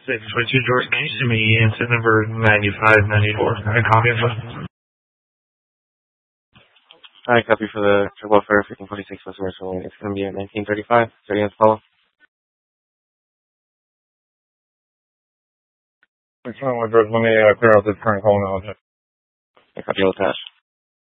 622 George Main to me, incident number 9594. I copy of it. I copy for the welfare 1546 West Mercer. It's going to be at 1935. 30 minutes follow. 621 George, let me clear out this current call now. I copy all attached.